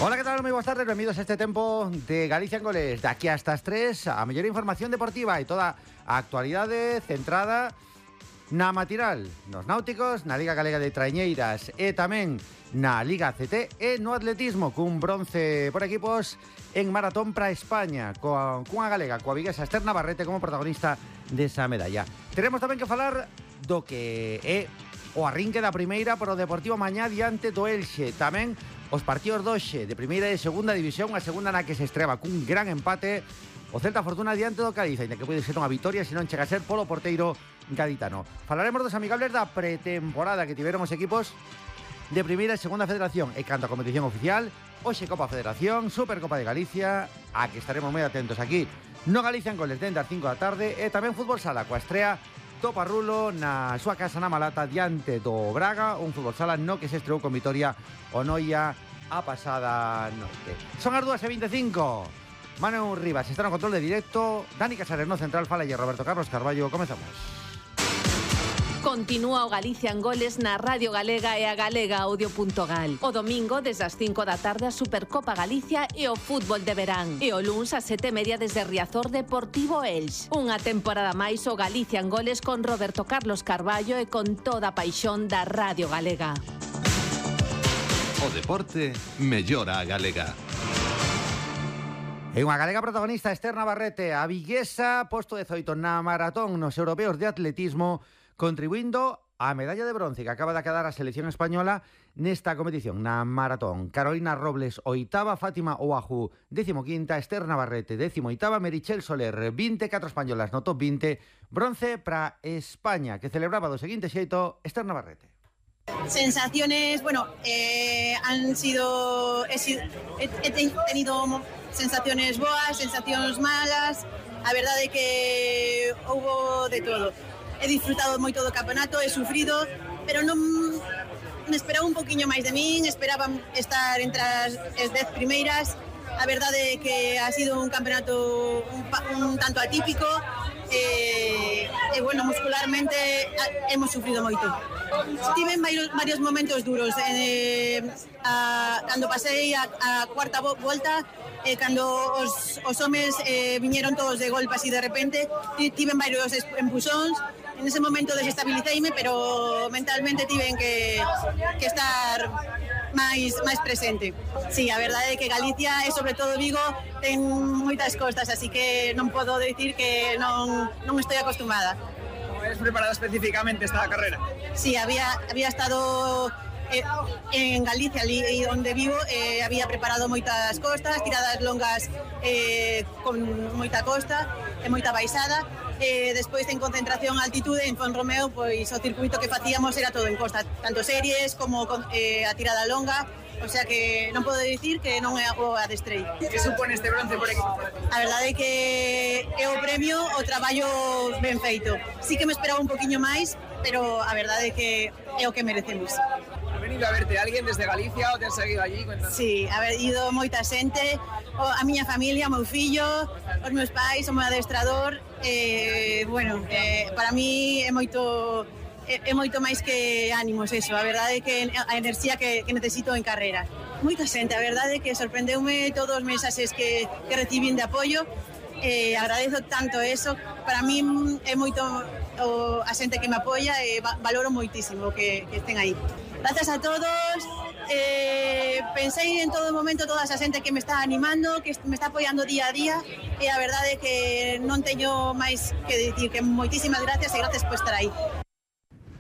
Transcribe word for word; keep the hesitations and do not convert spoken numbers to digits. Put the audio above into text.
Hola, ¿qué tal? Muy buenas tardes, bienvenidos a este tempo de Galicia en Goles. De aquí hasta as tres, a mellor información deportiva e toda a actualidade centrada na matinal, nos náuticos, na Liga Galega de Traiñeiras e tamén na Liga C T e no atletismo, cun bronce por equipos en maratón para España, coa, cunha galega, coa viguesa Esther Navarrete como protagonista desa medalla. Teremos tamén que falar do que é o arrinque da primeira pro Deportivo mañá diante do Elxe. Tamén os partidos do Elxe de primeira e segunda división, a segunda na que se estreba cun gran empate o Celta Fortuna diante do Cádiz, ainda que pode ser unha vitoria se non chega a ser polo porteiro gaditano. Falaremos dos amigables da pretemporada que tiveron os equipos de primeira e segunda federación e canto a competición oficial, hoxe Copa Federación, Supercopa de Galicia, a que estaremos moi atentos aquí no Galicia en Goles dende as cinco da tarde, e tamén fútbol sala coa estrea do Parrulo na súa casa na Malata diante do Braga, un fútbol sala no que se estreou con vitoria o Noia a pasada noite. Son as dúas e veinticinco. Manu Rivas está no control de directo, Dani Casares no central, fala e Roberto Carlos Carballo. Comezamos. Continúa o Galicia en Goles na Radio Galega e a galega audio punto gal. O domingo, desde as cinco da tarde, a Supercopa Galicia e o fútbol de verán. E o luns, a sete e media, desde Riazor Deportivo Elx. Unha temporada máis o Galicia en Goles con Roberto Carlos Carballo e con toda a paixón da Radio Galega. O deporte mellora a galega. E unha galega protagonista, Esther Navarrete, a viguesa, posto dezoito na maratón nos europeos de atletismo, contribuindo a medalla de bronce que acaba de quedar a selección española nesta competición, na maratón. Carolina Robles, oitava, Fátima Ouahu, décimo quinta, Esther Navarrete, décimo oitava, Merichel Soler, vinte e catro españolas no top vinte, bronce para España, que celebraba do seguinte xeito, Esther Navarrete. Sensaciones, bueno, eh, han sido, he, sido, he, he tenido sensaciones boas, sensacións malas, a verdade é que houbo de todo. He disfrutado moito do campeonato, he sufrido, pero non me esperaba un poquinho máis de min, esperaba estar entre as dez primeiras. A verdade é que ha sido un campeonato un, un tanto atípico e, e bueno, muscularmente hemos sufrido moito. Tiven varios momentos duros, eh, a, cando pasei a, a cuarta volta, eh, cando os, os homes eh, viñeron todos de golpe así de repente, tiven varios empusóns. En ese momento desestabiliceime, pero mentalmente tiven que, que estar máis, máis presente. Sí, a verdade é que Galicia e sobre todo Vigo ten moitas costas, así que non podo decir que non, non estou acostumada. ¿Cómo eres preparada específicamente esta carrera? Sí, había, había estado eh, en Galicia, ali onde vivo, eh, había preparado moitas costas, tiradas longas eh, con moita costa e moita baixada. Eh, despois en concentración a altitude en Fonromeo, pois o circuito que facíamos era todo en costa, tanto series como eh, a tirada longa, o sea que non podo dicir que non é o adestrei. Que supone este bronce por equipo? A verdade é que é o premio o traballo ben feito. Sí que me esperaba un poquinho máis, pero a verdade é que é o que merecemos. Ha venido a verte alguén desde Galicia ou te has seguido allí? Cuéntanos. Sí, ha ido moita xente, a miña familia, o meu fillo, os meus pais, o meu adestrador. Eh, bueno, eh, para mí é moito é, é moito máis que ánimos eso, a verdade é que a enerxía que, que necesito en carrera. Moita xente, a verdade é que sorprendeume todos os mensaxes que, que recibín de apoio. Eh, agradezo tanto eso, para mí é moito o, a xente que me apoia e va, valoro moitísimo que, que estén aí. Gracias a todos, eh, pensei en todo momento toda esa xente que me está animando, que me está apoiando día a día, e a verdade é que non teño máis que dicir, que moitísimas gracias e gracias por estar aí.